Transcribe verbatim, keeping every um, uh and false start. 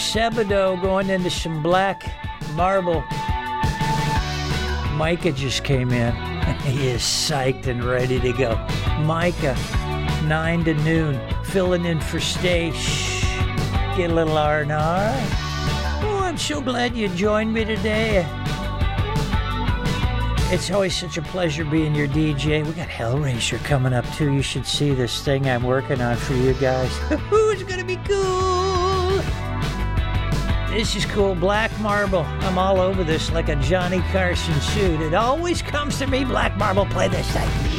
Sebadoh going into some black marble. Micah just came in. He is psyched and ready to go. Micah, nine to noon, filling in for Stay. Shh. Get a little R and R. Oh, I'm so glad you joined me today. It's always such a pleasure being your D J. We got Hellraiser coming up too. You should see this thing I'm working on for you guys. It's gonna be cool. This is cool. Black marble. I'm all over this like a Johnny Carson suit. It always comes to me. Black marble. Play this thing.